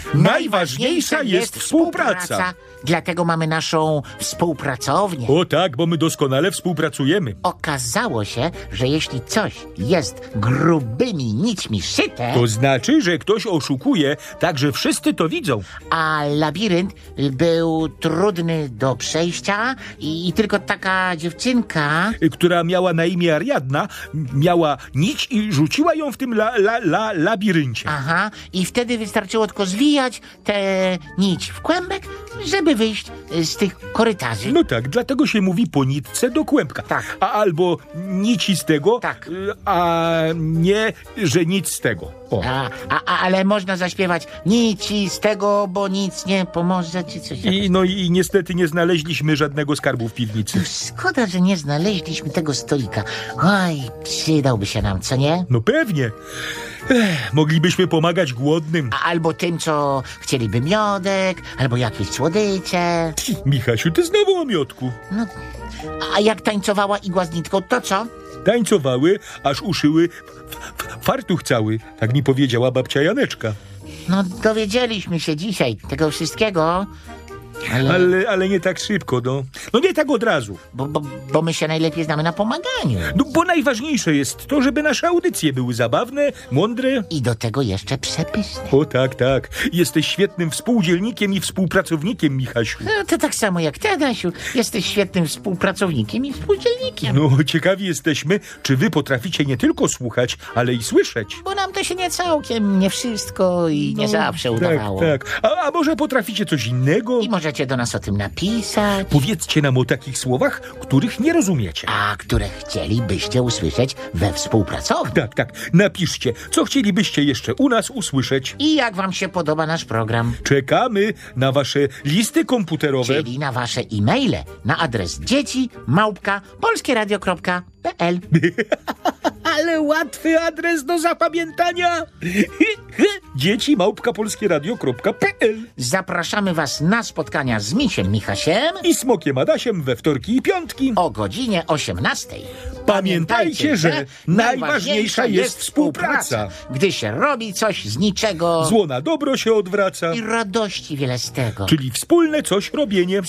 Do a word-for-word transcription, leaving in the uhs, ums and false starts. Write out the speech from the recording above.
Najważniejsza jest współpraca. Dlatego mamy naszą współpracownię. O tak, bo my doskonale współpracujemy. Okazało się, że jeśli coś jest grubymi nićmi szyte, To znaczy, że ktoś oszukuje, tak że wszyscy to widzą. a labirynt był trudny do przejścia i, i tylko taka dziewczynka... Y, która miała na imię Ariadna, m- miała nić i rzuciła ją w tym la, la, la, labiryncie. Aha, i wtedy wystarczyło tylko zwijać tę nić w kłębek, żeby wyjść y, z tych korytarzy. No tak, dlatego się mówi po nitce do kłębka. Tak. A albo nici z tego, Tak. y, a nie, że nic z tego. O. A, a, a, ale można zaśpiewać nici z tego, bo nic nie pomoże, czy coś takiego. I, no i niestety nie znaleźliśmy żadnego skarbu w piwnicy. Szkoda, że nie znaleźliśmy tego stolika. Oj, przydałby się nam, co nie? No pewnie. Ech, moglibyśmy pomagać głodnym. A, albo tym, co chcieliby miodek, albo jakieś słodycze. Michasiu, ty znowu o miodku. No, a jak tańcowała igła z nitką, to co? Tańcowały, aż uszyły f- f- fartuch cały. Tak mi powiedziała babcia Janeczka. No, dowiedzieliśmy się dzisiaj tego wszystkiego, ale... Ale, ale nie tak szybko, no. No nie tak od razu. Bo, bo, bo my się najlepiej znamy na pomaganiu. No bo najważniejsze jest to, żeby nasze audycje były zabawne, mądre. I do tego jeszcze przepyszne. O tak, tak. Jesteś świetnym współdzielnikiem i współpracownikiem, Michasiu. No, to tak samo jak ty, Adasiu. Jesteś świetnym współpracownikiem i współdzielnikiem. No, ciekawi jesteśmy, czy wy potraficie nie tylko słuchać, ale i słyszeć. Bo nam to się nie całkiem, nie wszystko i nie zawsze udawało. Tak, tak. A, a może potraficie coś innego? I możecie do nas o tym napisać, Powiedzcie nam o takich słowach, których nie rozumiecie. a które chcielibyście usłyszeć we współpracowni. Tak, tak. Napiszcie, co chcielibyście jeszcze u nas usłyszeć. I jak wam się podoba nasz program. Czekamy na wasze listy komputerowe. Czyli na wasze e-maile na adres dzieci małpka polskieradio kropka p l. Ale łatwy adres do zapamiętania. Dzieci małpka polskieradio kropka p l Zapraszamy was na spotkania z Misiem Michasiem i Smokiem Adasiem we wtorki i piątki. o godzinie osiemnastej. Pamiętajcie, że najważniejsza jest współpraca. Gdy się robi coś z niczego Zło na dobro się odwraca, i radości wiele z tego. czyli wspólne coś robienie.